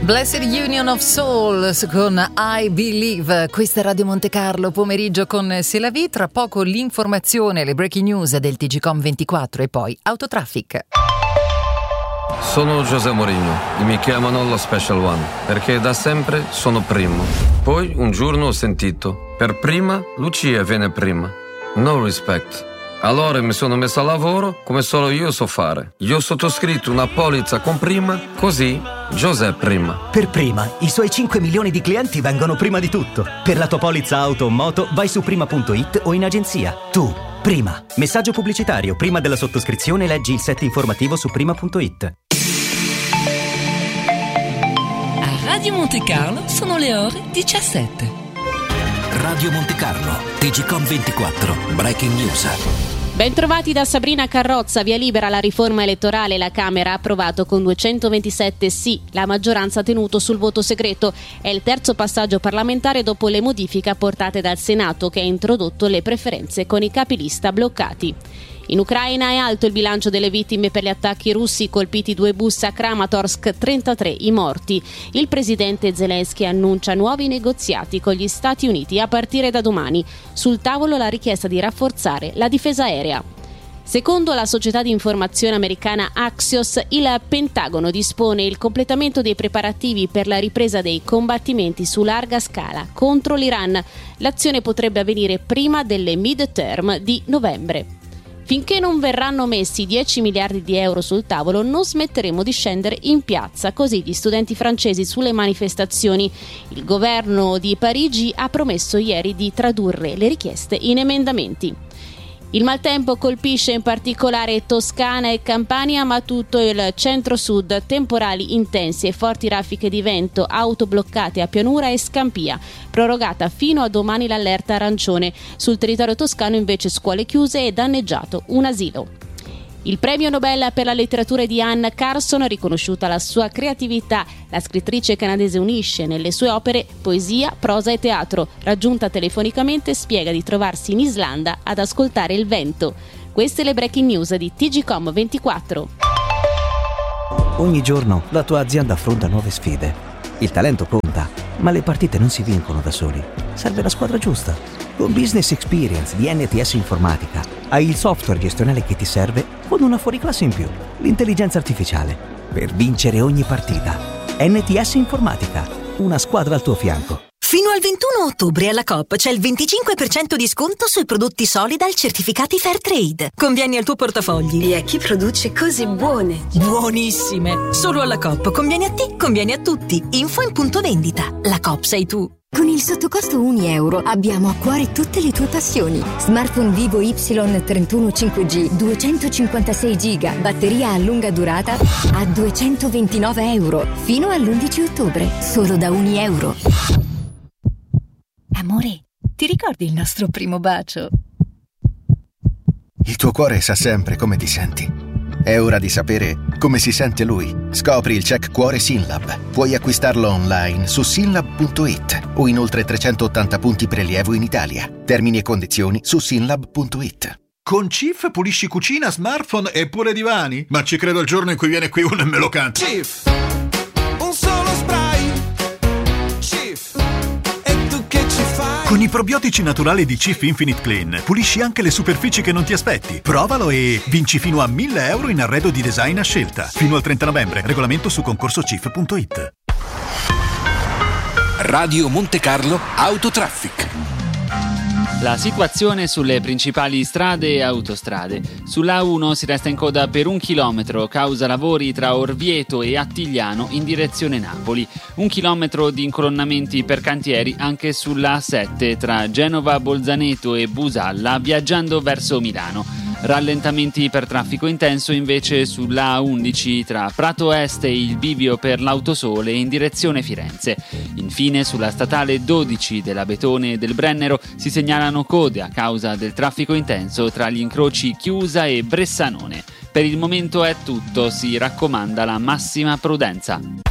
Blessed Union of Souls con I Believe. Questa è Radio Monte Carlo, pomeriggio con C'est la vie. Tra poco l'informazione, le breaking news del TGcom 24 e poi Autotraffic. Sono José Mourinho e mi chiamano lo Special One perché da sempre sono primo. Poi un giorno ho sentito: per prima Lucia viene prima. No respect. Allora mi sono messo a lavoro come solo io so fare. Io ho sottoscritto una polizza con prima, così José prima. Per prima, i suoi 5 milioni di clienti vengono prima di tutto. Per la tua polizza auto o moto vai su prima.it o in agenzia. Tu, prima. Messaggio pubblicitario. Prima della sottoscrizione leggi il set informativo su prima.it. A Radio Monte Carlo sono le ore 17. Radio Monte Carlo, TGcom 24, breaking news. Bentrovati da Sabrina Carrozza. Via libera la riforma elettorale. La Camera ha approvato con 227 sì. La maggioranza ha tenuto sul voto segreto. È il terzo passaggio parlamentare dopo le modifiche apportate dal Senato, che ha introdotto le preferenze con i capilista bloccati. In Ucraina è alto il bilancio delle vittime per gli attacchi russi, colpiti 2 bus a Kramatorsk, 33 i morti. Il presidente Zelensky annuncia nuovi negoziati con gli Stati Uniti a partire da domani. Sul tavolo la richiesta di rafforzare la difesa aerea. Secondo la società di informazione americana Axios, il Pentagono dispone il completamento dei preparativi per la ripresa dei combattimenti su larga scala contro l'Iran. L'azione potrebbe avvenire prima delle midterm di novembre. Finché non verranno messi 10 miliardi di euro sul tavolo, non smetteremo di scendere in piazza. Così gli studenti francesi sulle manifestazioni. Il governo di Parigi ha promesso ieri di tradurre le richieste in emendamenti. Il maltempo colpisce in particolare Toscana e Campania, ma tutto il centro-sud. Temporali intensi e forti raffiche di vento, auto bloccate a Pianura e Scampia. Prorogata fino a domani l'allerta arancione. Sul territorio toscano invece scuole chiuse e danneggiato un asilo. Il premio Nobel per la letteratura di Anne Carson, riconosciuta la sua creatività. La scrittrice canadese unisce nelle sue opere poesia, prosa e teatro. Raggiunta telefonicamente, spiega di trovarsi in Islanda ad ascoltare il vento. Queste le breaking news di TGcom 24. Ogni giorno la tua azienda affronta nuove sfide. Il talento conta, ma le partite non si vincono da soli. Serve la squadra giusta. Con Business Experience di NTS Informatica hai il software gestionale che ti serve con una fuoriclasse in più, l'intelligenza artificiale, per vincere ogni partita. NTS Informatica, una squadra al tuo fianco. Fino al 21 ottobre alla Coop c'è il 25% di sconto sui prodotti Solidal certificati Fairtrade. Convieni al tuo portafogli. E a chi produce cose buone. Buonissime! Solo alla Coop. Convieni a te, convieni a tutti. Info in punto vendita. La Coop sei tu. Con il sottocosto €1 abbiamo a cuore tutte le tue passioni. Smartphone Vivo Y31 5G, 256 giga, batteria a lunga durata a €229. Fino all'11 ottobre, solo da €1. Amore, ti ricordi il nostro primo bacio? Il tuo cuore sa sempre come ti senti. È ora di sapere come si sente lui. Scopri il check cuore Synlab. Puoi acquistarlo online su synlab.it o in oltre 380 punti prelievo in Italia. Termini e condizioni su synlab.it. Con Cif pulisci cucina, smartphone e pure divani? Ma ci credo il giorno in cui viene qui uno e me lo canta. Cif, un solo spray. Cif, e tu che ci fai? Con i probiotici naturali di Cif Infinite Clean pulisci anche le superfici che non ti aspetti. Provalo e vinci fino a €1.000 in arredo di design a scelta. Fino al 30 novembre. Regolamento su concorsocif.it. Radio Monte Carlo Autotraffic. La situazione sulle principali strade e autostrade. Sulla A1 si resta in coda per 1 chilometro causa lavori tra Orvieto e Attigliano in direzione Napoli. 1 chilometro di incolonnamenti per cantieri anche sulla A7 tra Genova, Bolzaneto e Busalla viaggiando verso Milano. Rallentamenti per traffico intenso invece sulla A11 tra Prato Est e il bivio per l'Autosole in direzione Firenze. Infine sulla statale 12 della Betone e del Brennero si segnalano code a causa del traffico intenso tra gli incroci Chiusa e Bressanone. Per il momento è tutto, si raccomanda la massima prudenza.